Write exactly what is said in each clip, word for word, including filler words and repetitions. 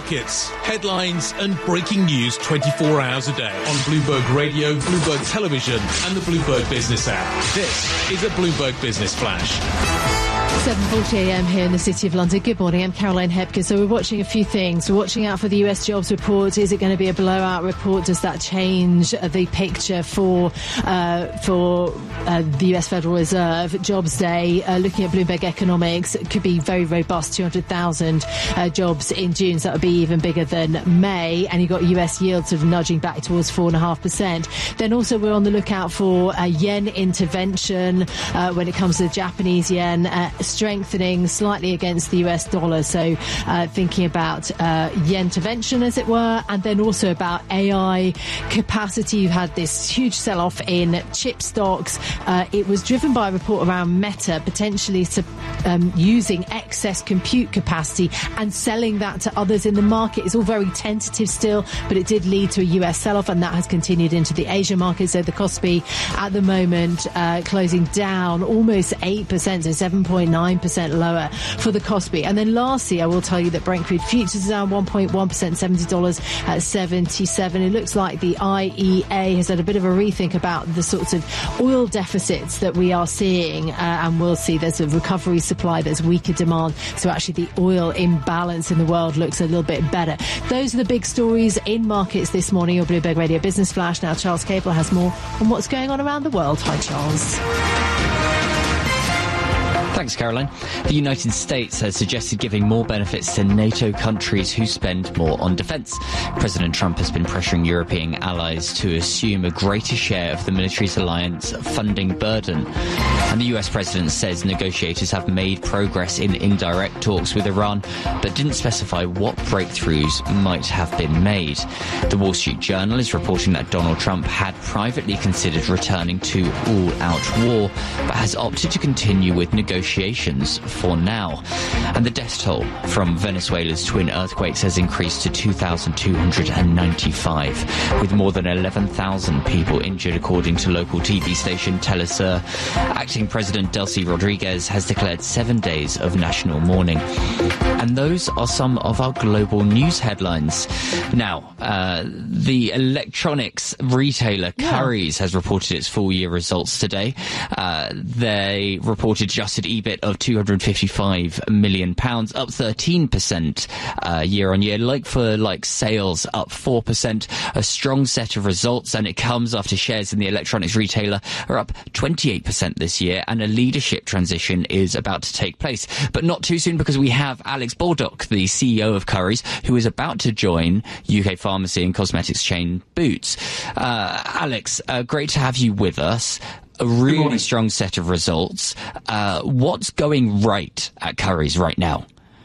markets, headlines and breaking news twenty-four hours a day on Bloomberg Radio, Bloomberg Television and the Bloomberg Business app. This is a Bloomberg Business Flash. seven forty a m here in the City of London. Good morning, I'm Caroline Hepker. So we're watching a few things. We're watching out for the U S jobs report. Is it going to be a blowout report? Does that change the picture for uh, for uh, the U S Federal Reserve? Jobs Day, uh, looking at Bloomberg Economics, it could be very robust, two hundred thousand uh, jobs in June, so that would be even bigger than May. And you've got U S yields sort of nudging back towards four point five percent. Then also we're on the lookout for uh, yen intervention uh, when it comes to the Japanese yen. Uh, strengthening slightly against the U S dollar, so uh, thinking about uh, yen intervention, as it were, and then also about A I capacity. You've had this huge sell-off in chip stocks. Uh, it was driven by a report around Meta potentially um, using excess compute capacity and selling that to others in the market. It's all very tentative still, but it did lead to a U S sell-off, and that has continued into the Asia market. So the Kospi at the moment uh, closing down almost eight percent, so seven point nine percent lower for the Kospi. And then lastly, I will tell you that Brent crude futures is down one point one percent, seventy dollars seventy-seven. It looks like the I E A has had a bit of a rethink about the sorts of oil deficits that we are seeing, uh, and we'll see there's a recovery supply, there's weaker demand, so actually the oil imbalance in the world looks a little bit better. Those are the big stories in markets this morning. Your Bloomberg Radio Business Flash. Now Charles Cable has more on what's going on around the world. Hi, Charles. Thanks, Caroline. The United States has suggested giving more benefits to NATO countries who spend more on defence. President Trump has been pressuring European allies to assume a greater share of the military's alliance funding burden. And the U S president says negotiators have made progress in indirect talks with Iran, but didn't specify what breakthroughs might have been made. The Wall Street Journal is reporting that Donald Trump had privately considered returning to all-out war, but has opted to continue with negotiations Negotiations for now. And the death toll from Venezuela's twin earthquakes has increased to two thousand two hundred ninety-five, with more than eleven thousand people injured, according to local T V station Telesur. Acting President Delcy Rodriguez has declared seven days of national mourning. And those are some of our global news headlines. Now, uh, the electronics retailer yeah. Currys has reported its full-year results today. Uh, they reported adjusted EBIT of two hundred fifty-five million pounds, up thirteen percent uh, year on year. Like-for-like sales up four percent. A strong set of results, and it comes after shares in the electronics retailer are up twenty-eight percent this year, and a leadership transition is about to take place. But not too soon, because we have Alex Baldock, the C E O of Currys, who is about to join U K pharmacy and cosmetics chain Boots. Uh, Alex, uh, great to have you with us. A really strong set of results. Uh, what's going right at Currys right now?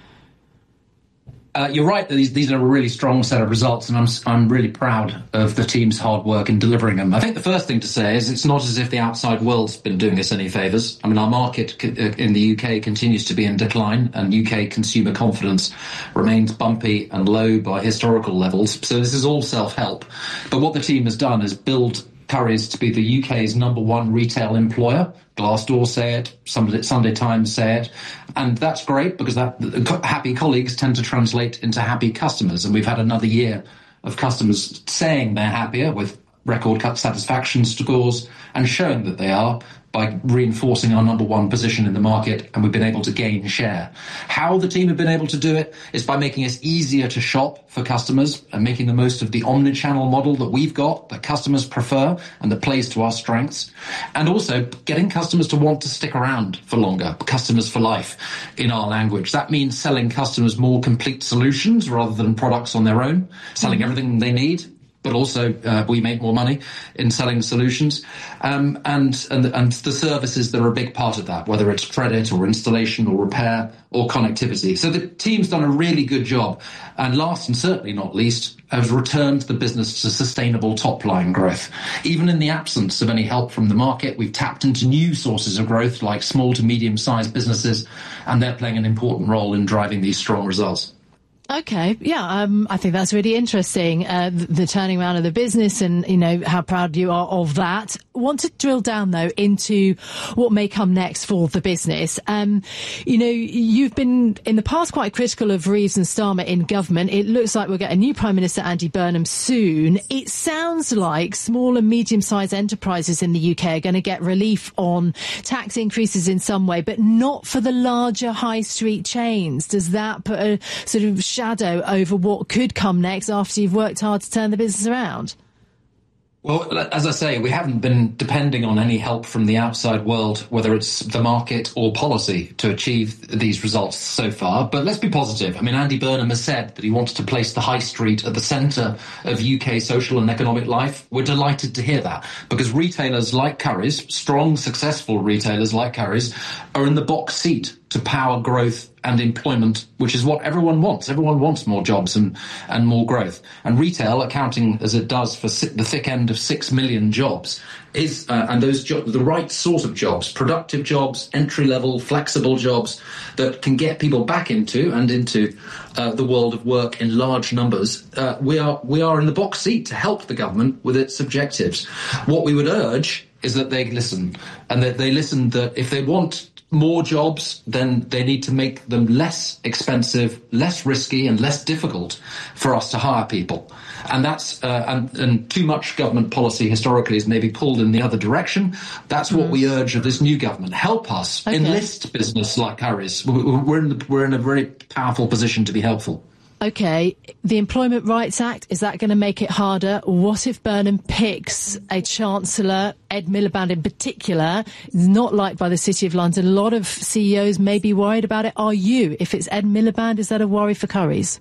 Uh, you're right that these, these are a really strong set of results, and I'm I'm really proud of the team's hard work in delivering them. I think the first thing to say is it's not as if the outside world's been doing us any favours. I mean, our market in the U K continues to be in decline, and U K consumer confidence remains bumpy and low by historical levels. So this is all self-help. But what the team has done is build Currys to be the U K's number one retail employer. Glassdoor say it, Sunday, Sunday Times say it, and that's great, because that happy colleagues tend to translate into happy customers, and we've had another year of customers saying they're happier with record cut satisfaction scores and showing that they are by reinforcing our number one position in the market, and we've been able to gain share. How the team have been able to do it is by making it easier to shop for customers and making the most of the omni-channel model that we've got, that customers prefer and that plays to our strengths, and also getting customers to want to stick around for longer, customers for life in our language. That means selling customers more complete solutions rather than products on their own, selling mm-hmm. everything they need. But also uh, we make more money in selling solutions, um, and, and and the services that are a big part of that, whether it's credit or installation or repair or connectivity. So the team's done a really good job, and last and certainly not least, has returned the business to sustainable top-line growth. Even in the absence of any help from the market, we've tapped into new sources of growth like small to medium-sized businesses, and they're playing an important role in driving these strong results. Okay, yeah, um, I think that's really interesting, uh, the, the turning around of the business, and, you know, how proud you are of that. want to drill down, though, into what may come next for the business. Um, you know, you've been in the past quite critical of Reeves and Starmer in government. It looks like we'll get a new Prime Minister, Andy Burnham, soon. It sounds like small and medium-sized enterprises in the U K are going to get relief on tax increases in some way, but not for the larger high street chains. Does that put a sort of shadow over what could come next after you've worked hard to turn the business around? Well, as I say, we haven't been depending on any help from the outside world, whether it's the market or policy, to achieve these results so far. But let's be positive. I mean, Andy Burnham has said that he wants to place the high street at the centre of U K social and economic life. We're delighted to hear that, because retailers like Currys, strong, successful retailers like Currys, are in the box seat to power growth and employment, which is what everyone wants. Everyone wants more jobs and, and more growth. And retail, accounting as it does for si- the thick end of six million jobs, is uh, and those jobs, the right sort of jobs, productive jobs, entry-level, flexible jobs that can get people back into and into uh, the world of work in large numbers. Uh, we are we are in the box seat to help the government with its objectives. What we would urge is that they listen, and that they listen that if they want more jobs, then they need to make them less expensive, less risky, and less difficult for us to hire people. And that's uh, and, and too much government policy historically is maybe pulled in the other direction. That's what mm. we urge of this new government. Help us okay. enlist business like Currys. We're in the, we're in a very powerful position to be helpful. OK, the Employment Rights Act, is that going to make it harder? What if Burnham picks a Chancellor, Ed Miliband in particular, is not liked by the City of London? A lot of C E Os may be worried about it. Are you? If it's Ed Miliband, is that a worry for Currys?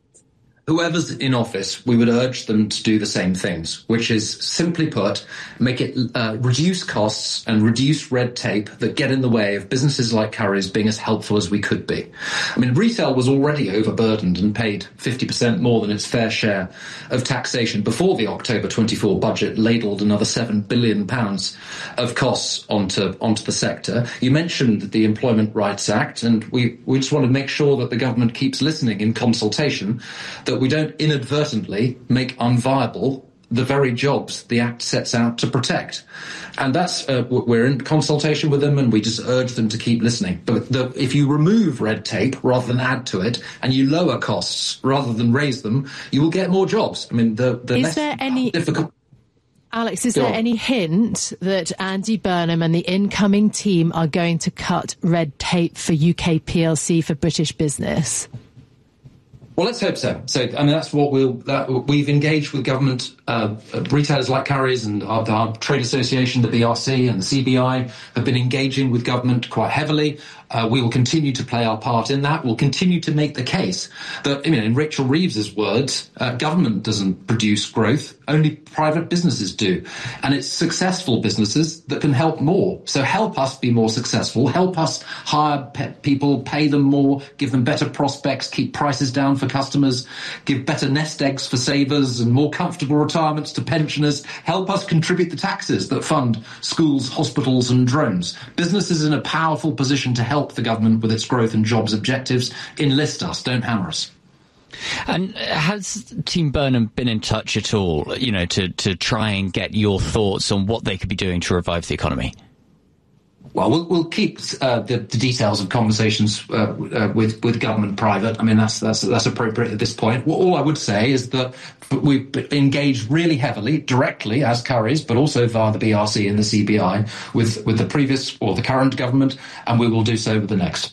Whoever's in office, we would urge them to do the same things, which is, simply put, make it uh, reduce costs and reduce red tape that get in the way of businesses like Currys being as helpful as we could be. I mean, retail was already overburdened and paid fifty percent more than its fair share of taxation before the October twenty-four budget ladled another seven billion pounds of costs onto onto the sector. You mentioned the Employment Rights Act, and we, we just want to make sure that the government keeps listening in consultation, that we don't inadvertently make unviable the very jobs the Act sets out to protect. And that's, uh, we're in consultation with them, and we just urge them to keep listening. But the, if you remove red tape rather than add to it, and you lower costs rather than raise them, you will get more jobs. I mean, the, the is less there any difficult... Alex, is Go there on. any hint that Andy Burnham and the incoming team are going to cut red tape for U K P L C, for British business? Well, let's hope so. So, I mean, that's what we'll, that, we've engaged with government, uh, retailers like Currys and our, our trade association, the B R C and the C B I, have been engaging with government quite heavily. Uh, we will continue to play our part in that. We'll continue to make the case that, I mean, in Rachel Reeves's words, uh, government doesn't produce growth, only private businesses do. And it's successful businesses that can help more. So help us be more successful, help us hire pe- people, pay them more, give them better prospects, keep prices down for customers, give better nest eggs for savers and more comfortable retirements to pensioners, help us contribute the taxes that fund schools, hospitals and drones. Business is in a powerful position to help the government with its growth and jobs objectives. Enlist us, don't hammer us. And has Team Burnham been in touch at all, you know, to, to try and get your thoughts on what they could be doing to revive the economy? Well, we'll, we'll keep uh, the, the details of conversations uh, uh, with with government private. I mean, that's that's that's appropriate at this point. Well, all I would say is that we've engaged really heavily, directly as Currys, but also via the B R C and the C B I with with the previous or the current government, and we will do so with the next.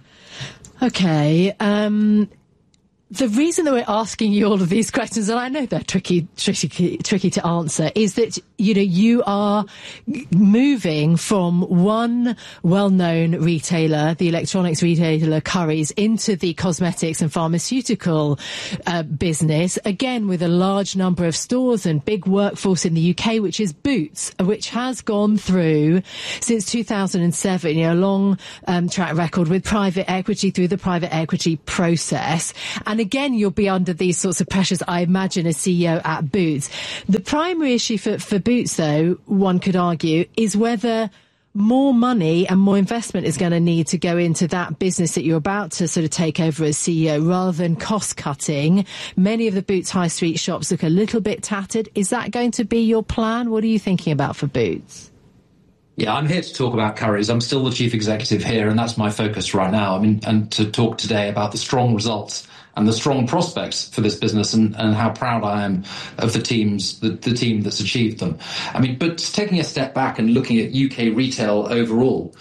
Okay. Um The reason that we're asking you all of these questions, and I know they're tricky, tricky, tricky to answer, is that, you know, you are moving from one well-known retailer, the electronics retailer Currys, into the cosmetics and pharmaceutical uh, business, again with a large number of stores and big workforce in the U K, which is Boots, which has gone through, since two thousand seven, you know, a long um, track record with private equity through the private equity process. And again, you'll be under these sorts of pressures, I imagine, as C E O at Boots. The primary issue for, for Boots, though, one could argue, is whether more money and more investment is going to need to go into that business that you're about to sort of take over as C E O rather than cost cutting. Many of the Boots high street shops look a little bit tattered. Is that going to be your plan? What are you thinking about for Boots? Yeah, I'm here to talk about Currys. I'm still the chief executive here, and that's my focus right now. I mean, and to talk today about the strong results and the strong prospects for this business, and, and how proud I am of the teams, the, the team that's achieved them. I mean, but taking a step back and looking at U K retail overall,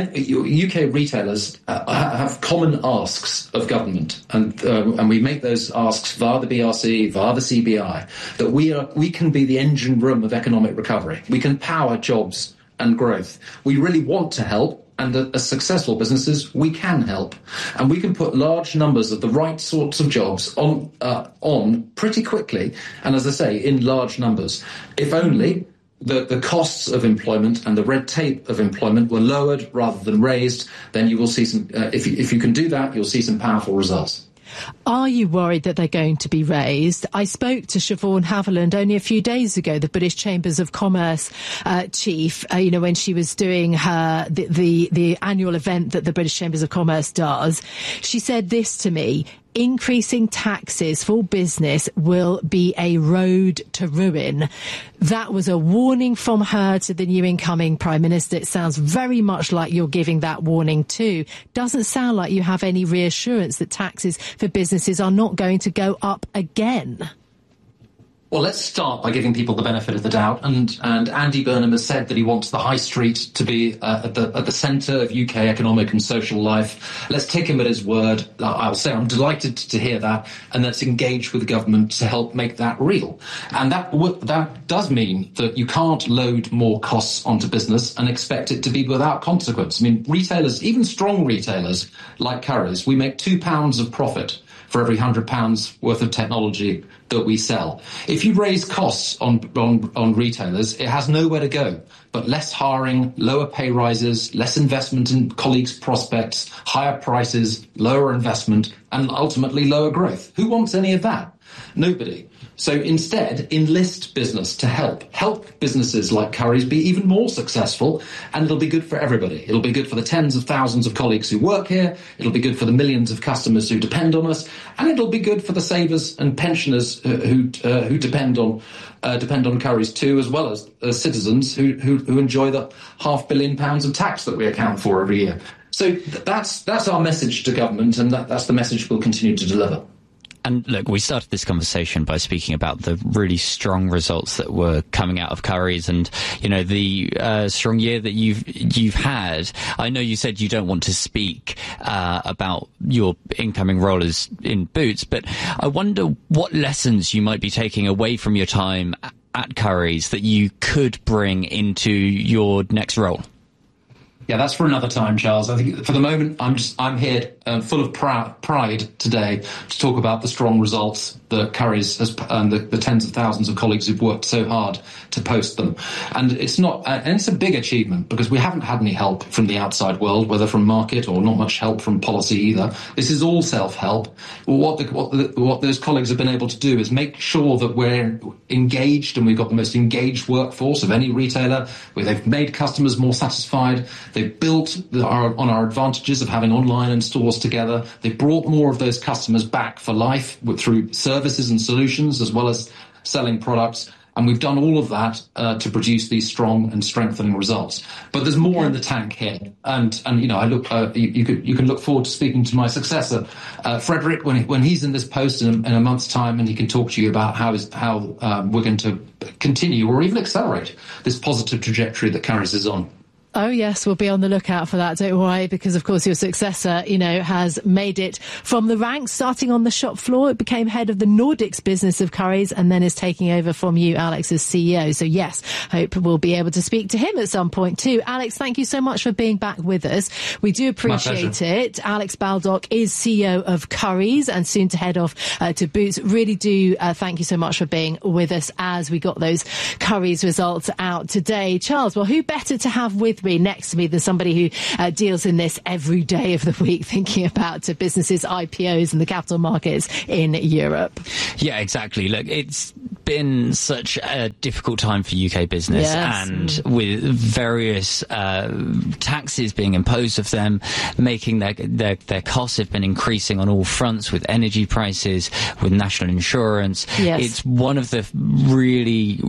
U K retailers uh, have common asks of government, and uh, and we make those asks via the B R C, via the C B I, that we are we can be the engine room of economic recovery. We can power jobs and growth. We really want to help. And as successful businesses, we can help, and we can put large numbers of the right sorts of jobs on uh, on pretty quickly. And as I say, in large numbers, if only the, the costs of employment and the red tape of employment were lowered rather than raised, then you will see some. Uh, if you, if you can do that, you'll see some powerful results. Are you worried that they're going to be raised? I spoke to Siobhan Haviland only a few days ago, the British Chambers of Commerce uh, chief, uh, you know, when she was doing her the, the, the annual event that the British Chambers of Commerce does. She said this to me: increasing taxes for business will be a road to ruin. That was a warning from her to the new incoming Prime Minister. It sounds very much like you're giving that warning too. Doesn't sound like you have any reassurance that taxes for businesses are not going to go up again. Well, let's start by giving people the benefit of the doubt. And, and Andy Burnham has said that he wants the high street to be uh, at the at the centre of U K economic and social life. Let's take him at his word. I'll say I'm delighted to hear that, and let's engage with the government to help make that real. And that that does mean that you can't load more costs onto business and expect it to be without consequence. I mean, retailers, even strong retailers like Currys, we make two pounds of profit for every one hundred pounds worth of technology that we sell. If you raise costs on, on, on retailers, it has nowhere to go but less hiring, lower pay rises, less investment in colleagues' prospects, higher prices, lower investment, and ultimately lower growth. Who wants any of that? Nobody. So instead, enlist business to help. Help businesses like Currys be even more successful, and it'll be good for everybody. It'll be good for the tens of thousands of colleagues who work here, it'll be good for the millions of customers who depend on us, and it'll be good for the savers and pensioners uh, who uh, who depend on uh, depend on Currys too, as well as uh, citizens who, who who enjoy the half billion pounds of tax that we account for every year. So th- that's that's our message to government, and that, that's the message we'll continue to deliver. And look, we started this conversation by speaking about the really strong results that were coming out of Currys, and you know the uh, strong year that you've you've had. I know you said you don't want to speak uh, about your incoming role as in Boots, but I wonder what lessons you might be taking away from your time at Currys that you could bring into your next role. Yeah, that's for another time, Charles. I think for the moment, I'm just I'm here uh, full of prou- pride today to talk about the strong results that Currys has, and the, the tens of thousands of colleagues who've worked so hard to post them. And it's not, uh, and it's a big achievement because we haven't had any help from the outside world, whether from market or not much help from policy either. This is all self-help. What the, what the, what those colleagues have been able to do is make sure that we're engaged, and we've got the most engaged workforce of any retailer, where they've made customers more satisfied. They've built the, our, on our advantages of having online and stores together. They've brought more of those customers back for life with, through services and solutions as well as selling products. And we've done all of that uh, to produce these strong and strengthening results. But there's more in the tank here. And, and you know, I look, uh, you, you, could, you can look forward to speaking to my successor, uh, Frederick, when, he, when he's in this post in a, in a month's time, and he can talk to you about how, is, how um, we're going to continue or even accelerate this positive trajectory that Currys is on. Oh, yes, we'll be on the lookout for that, don't worry, because, of course, your successor, you know, has made it from the ranks, starting on the shop floor. It became head of the Nordics business of Currys and then is taking over from you, Alex, as C E O. So, yes, hope we'll be able to speak to him at some point, too. Alex, thank you so much for being back with us. We do appreciate it. Alex Baldock is C E O of Currys and soon to head off uh, to Boots. Really do uh, thank you so much for being with us as we got those Currys results out today. Charles, well, who better to have with me next to me than somebody who uh, deals in this every day of the week, thinking about uh, businesses, I P Os and the capital markets in Europe. Yeah, exactly. Look, it's been such a difficult time for U K business, yes. and mm. with various uh, taxes being imposed of them, making their, their their costs have been increasing on all fronts, with energy prices, with national insurance. Yes. It's one of the really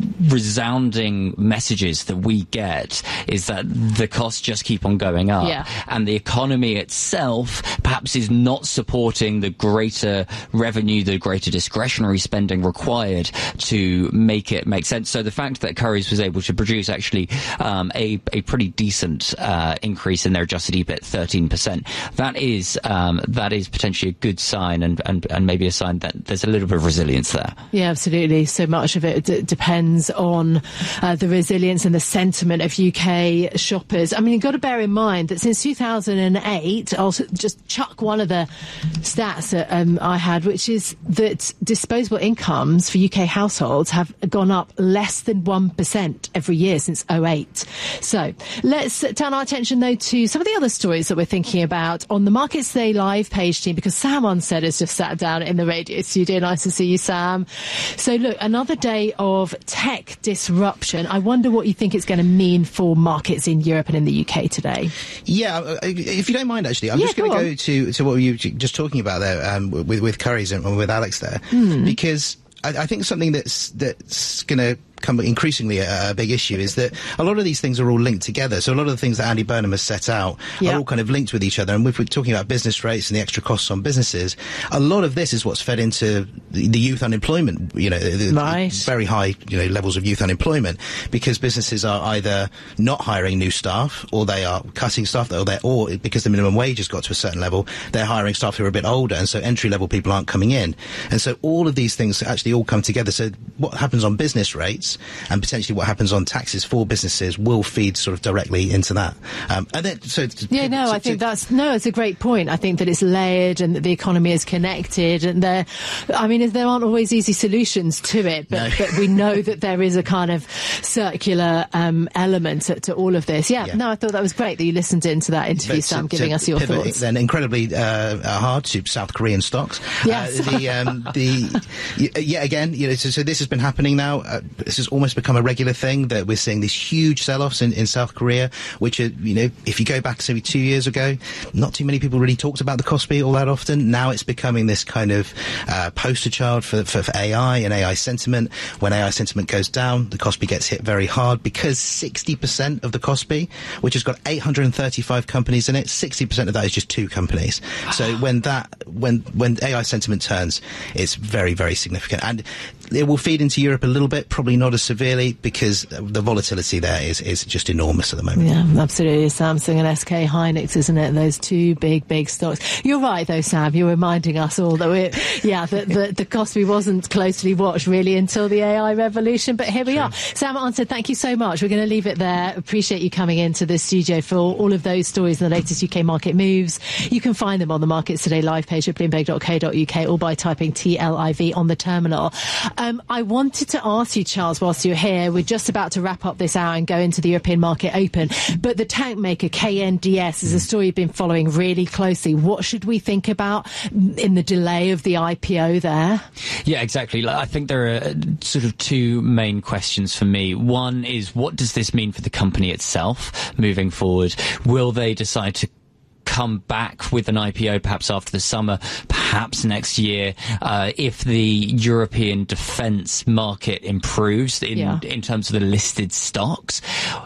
resounding messages that we get is that the costs just keep on going up, yeah. and the economy itself perhaps is not supporting the greater revenue, the greater discretionary spending required to make it make sense. So the fact that Currys was able to produce actually um, a, a pretty decent uh, increase in their adjusted E B I T, thirteen percent, that is um, that is potentially a good sign, and, and, and maybe a sign that there's a little bit of resilience there. Yeah, absolutely. So much of it d- depends on uh, the resilience and the sentiment of U K shoppers. I mean, you've got to bear in mind that since two thousand eight, I'll just chuck one of the stats that um, I had, which is that disposable incomes for U K households have gone up less than one percent every year since oh eight. So let's turn our attention, though, to some of the other stories that we're thinking about on the Markets Today live page team, because Sam Onstead has just sat down in the radio studio. Nice to see you, Sam. So look, another day of tech disruption. I wonder what you think it's going to mean for markets in Europe and in the U K today. Yeah, if you don't mind, actually, I'm yeah, just going to go, go to, to what you were just talking about there um, with, with Currys and with Alex there, mm. because I, I think something that's that's going to become increasingly a, a big issue is that a lot of these things are all linked together. So a lot of the things that Andy Burnham has set out yeah. are all kind of linked with each other. And if we're talking about business rates and the extra costs on businesses, a lot of this is what's fed into the, the youth unemployment, you know, the, right. the very high, you know, levels of youth unemployment, because businesses are either not hiring new staff, or they are cutting staff, or they're, or because the minimum wage has got to a certain level, they're hiring staff who are a bit older, and so entry level people aren't coming in. And so all of these things actually all come together. So what happens on business rates and potentially what happens on taxes for businesses will feed sort of directly into that. Um, and then, so to, yeah, no, to, I think to, that's no, it's a great point. I think that it's layered and that the economy is connected, and there, I mean, there aren't always easy solutions to it, but, no. but we know that there is a kind of circular um, element to, to all of this. Yeah, yeah, no, I thought that was great that you listened into that interview, but Sam, to, giving to us your pivot thoughts. Then incredibly uh, hard to South Korean stocks. Yes. Uh, the, um, the yet again, you know, so, so this has been happening now. Uh, this has almost become a regular thing that we're seeing these huge sell-offs in, in South Korea, which are, you know, if you go back say two years ago, not too many people really talked about the Kospi all that often. Now it's becoming this kind of uh, poster child for, for, for A I and A I sentiment. When A I sentiment goes down, the Kospi gets hit very hard, because sixty percent of the Kospi, which has got eight hundred thirty-five companies in it, sixty percent of that is just two companies. So when that, when, when A I sentiment turns, it's very, very significant. And it will feed into Europe a little bit, probably not as severely, because the volatility there is, is just enormous at the moment. Yeah, absolutely. Samsung and S K Hynix, isn't it? Those two big, big stocks. You're right, though, Sam. You're reminding us all that we're, yeah, that the, the Kospi wasn't closely watched really until the A I revolution, but here we are. Sam Onstead, thank you so much. We're going to leave it there. Appreciate you coming into the studio for all of those stories and the latest U K market moves. You can find them on the Markets Today live page at bloomberg dot co dot uk, or by typing T L I V on the terminal. Um, I wanted to ask you, Charles, whilst you're here, we're just about to wrap up this hour and go into the European market open, but the tank maker K N D S is a story you've been following really closely. What should we think about in the delay of the I P O there? Yeah, exactly. I think there are sort of two main questions for me. One is, what does this mean for the company itself moving forward? Will they decide to come back with an I P O perhaps after the summer, perhaps next year, uh, if the European defence market improves in, yeah. in terms of the listed stocks?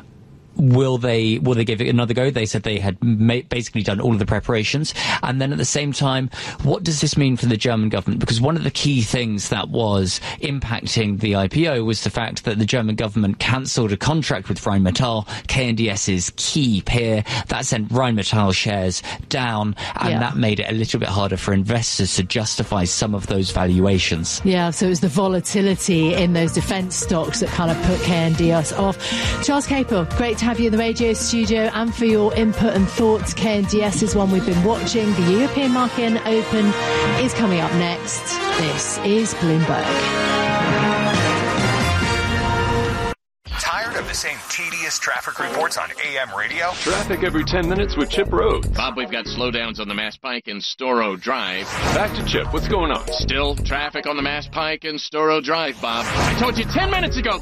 Will they will they give it another go? They said they had ma- basically done all of the preparations. And then at the same time, what does this mean for the German government? Because one of the key things that was impacting the I P O was the fact that the German government cancelled a contract with Rheinmetall, KNDS's key peer. That sent Rheinmetall shares down, and yeah. that made it a little bit harder for investors to justify some of those valuations. Yeah, so it was the volatility in those defence stocks that kind of put K N D S off. Charles Capel, great to have you in the radio studio and for your input and thoughts. K N D S is one we've been watching. The European market open is coming up next. This is Bloomberg. Tired of the same tedious traffic reports on A M radio? Traffic every ten minutes with Chip Rhodes. Bob, we've got slowdowns on the Mass Pike and Storrow Drive. Back to Chip. What's going on? Still traffic on the Mass Pike and Storrow Drive, Bob. I told you ten minutes ago.